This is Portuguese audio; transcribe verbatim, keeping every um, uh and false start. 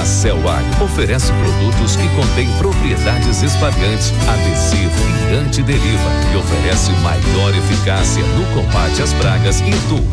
A Cellag oferece produtos que contêm propriedades espalhantes, adesivo e antideriva e oferece maior eficácia no combate às pragas e doenças